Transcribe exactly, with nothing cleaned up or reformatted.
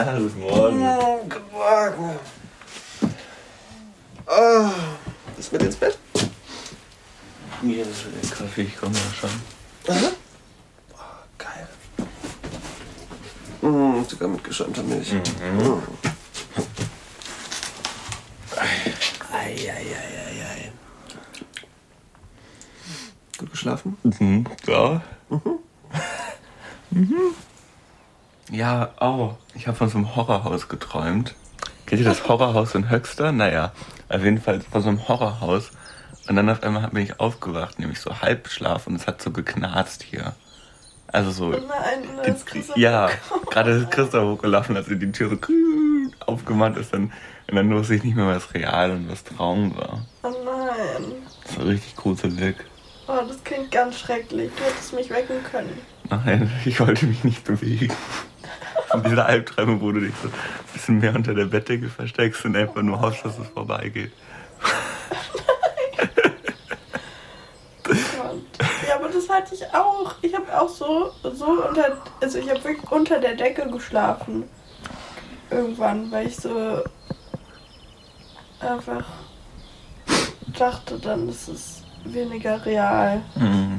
Ja, guten Morgen. Oh, guten Morgen. Oh, bist du mit ins Bett? Mir ist der Kaffee, ich komme ja schon. Aha. Oh, geil. Mm, sogar mit geschäumter Milch. Mhm. Mm. Eieieiei. Gut geschlafen? Mhm. Ja. Mhm. Mhm. Ja, oh, ich habe von so einem Horrorhaus geträumt. Kennt ihr das Horrorhaus in Höxter? Naja, auf jeden Fall von so einem Horrorhaus. Und dann auf einmal bin ich aufgewacht, nämlich so Halbschlaf und es hat so geknarzt hier. Also so... Oh nein, da ist Christoph Ja, hochgelaufen. gerade ist Christoph hochgelaufen, als die Tür so aufgemacht ist. Dann, und dann wusste ich nicht mehr, was real und was Traum war. Oh nein. Das war richtig gruselig. Oh, das klingt ganz schrecklich. Du hättest mich wecken können. Nein, ich wollte mich nicht bewegen. Und diese Albträume, wo du dich so ein bisschen mehr unter der Bettdecke versteckst und einfach nur hoffst, dass es vorbeigeht. Gott. Ja, aber das hatte ich auch. Ich habe auch so, so unter, also ich habe wirklich unter der Decke geschlafen. Irgendwann, weil ich so einfach dachte, dann ist es weniger real. Mhm.